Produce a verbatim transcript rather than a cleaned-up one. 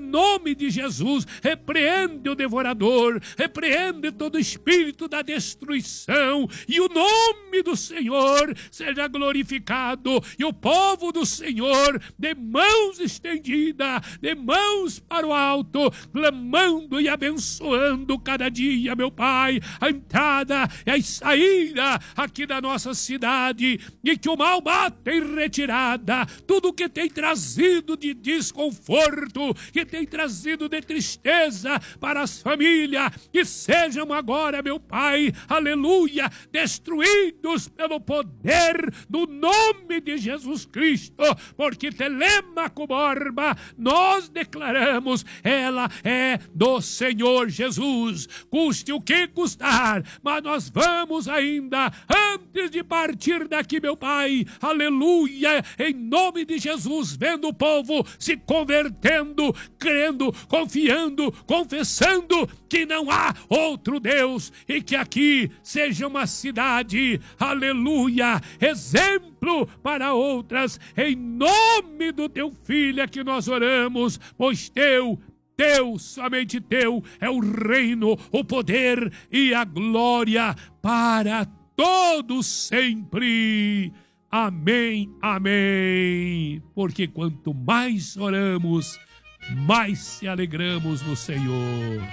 nome de Jesus, repreende o devorador, repreende todo espírito da destruição, e o nome do Senhor seja glorificado, e o povo do Senhor, de mãos estendidas, de mãos para o alto, clamando e abençoando cada dia, meu Pai, a entrada e a saída aqui da nossa cidade, e que o mal bata em retirada, tudo que tem trazido de desconforto, que tem trazido de tristeza para as famílias, que sejam agora, meu Pai, aleluia, destruídos pelo poder do nome de Jesus Cristo, porque Telêmaco Borba, nós declaramos, ela é do Senhor Jesus, custe o que custar, mas nós vamos ainda, antes de partir daqui, meu Pai, aleluia, em nome de Jesus, vendo o povo se convertendo, crendo, confiando, confessando que não há outro Deus, e que aqui seja uma cidade, aleluia, exemplo para outras, em nome do teu Filho é que nós oramos, pois teu, teu, somente teu é o reino, o poder e a glória para todos sempre. Amém, amém. Porque quanto mais oramos, mais se alegramos no Senhor.